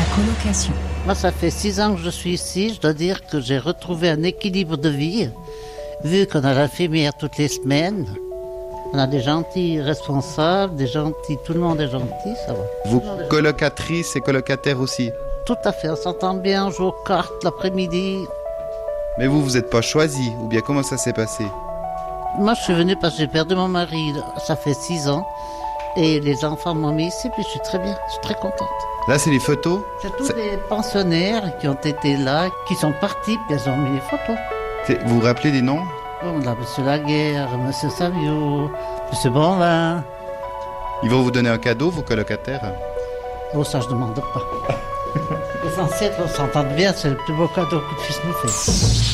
colocation. Moi, ça fait 6 ans que je suis ici. Je dois dire que j'ai retrouvé un équilibre de vie, vu qu'on a l'infirmière toutes les semaines. On a des gentils responsables, des gentils, tout le monde est gentil, ça va. Vous, colocatrice et colocataire aussi? Tout à fait, on s'entend bien, on joue aux cartes l'après-midi. Mais vous n'êtes pas choisi, ou bien comment ça s'est passé? Moi, je suis venue parce que j'ai perdu mon mari, ça fait 6 ans. Et les enfants m'ont mis ici, puis je suis très bien, je suis très contente. Là, c'est les photos? C'est tous des pensionnaires qui ont été là, qui sont partis, puis elles ont mis les photos. Vous vous rappelez des noms? On a M. Laguerre, M. Savio, M. Bonvin. Ils vont vous donner un cadeau, vos colocataires? Oh, ça, je ne demande pas. L'essentiel, on s'entende bien, c'est le plus beau cadeau que le fils nous fait.